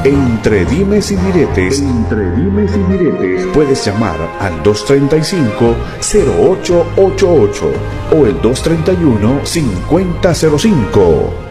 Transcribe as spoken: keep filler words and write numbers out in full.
Entre Dimes y Diretes, Entre Dimes y Diretes, puedes llamar al dos treinta y cinco, cero ocho ochenta y ocho o el dos treinta y uno, cincuenta cero cinco.